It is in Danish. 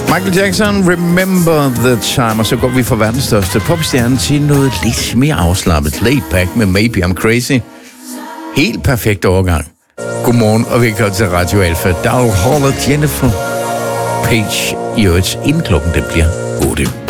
Michael Jackson, Remember the Time. Og så går vi fra verdens største popstjerne til noget lidt mere afslappet. Laid back med Maybe I'm Crazy. Helt perfekt overgang. Godmorgen og velkommen til Radio Alfa. Der holder Jennifer Page i øvrigt, inden klokken det bliver 8.